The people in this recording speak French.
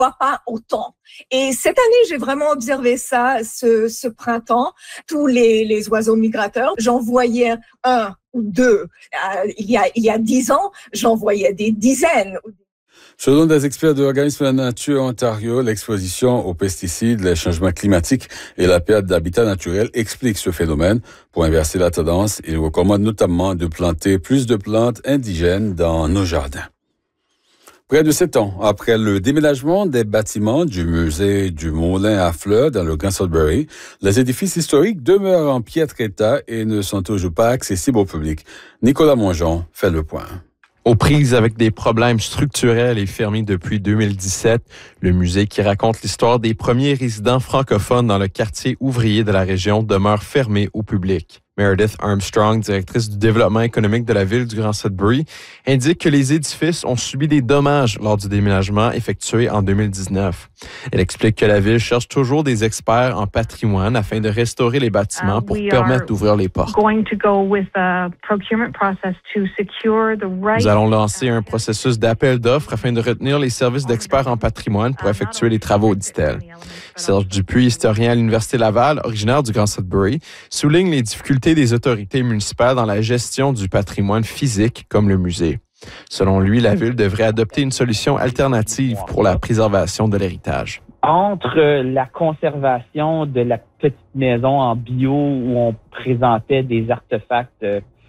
voit pas autant. Et cette année, j'ai vraiment observé ça, ce printemps. Tous les oiseaux migrateurs, j'en voyais un ou deux. Il y a 10 ans, j'en voyais des dizaines. Selon des experts de l'Organisme de la Nature Ontario, l'exposition aux pesticides, les changements climatiques et la perte d'habitat naturel expliquent ce phénomène. Pour inverser la tendance, ils recommandent notamment de planter plus de plantes indigènes dans nos jardins. Près de 7 ans après le déménagement des bâtiments du musée du Moulin à Fleurs dans le Grand Sudbury, les édifices historiques demeurent en piètre état et ne sont toujours pas accessibles au public. Nicolas Mongeon fait le point. Aux prises avec des problèmes structurels et fermé depuis 2017, le musée qui raconte l'histoire des premiers résidents francophones dans le quartier ouvrier de la région demeure fermé au public. Meredith Armstrong, directrice du développement économique de la ville du Grand Sudbury, indique que les édifices ont subi des dommages lors du déménagement effectué en 2019. Elle explique que la ville cherche toujours des experts en patrimoine afin de restaurer les bâtiments pour permettre d'ouvrir les portes. Nous allons lancer un processus d'appel d'offres afin de retenir les services d'experts en patrimoine pour effectuer les travaux, dit-elle. Serge Dupuis, historien à l'Université Laval, originaire du Grand Sudbury, souligne les difficultés des autorités municipales dans la gestion du patrimoine physique comme le musée. Selon lui, la ville devrait adopter une solution alternative pour la préservation de l'héritage. Entre la conservation de la petite maison en bio où on présentait des artefacts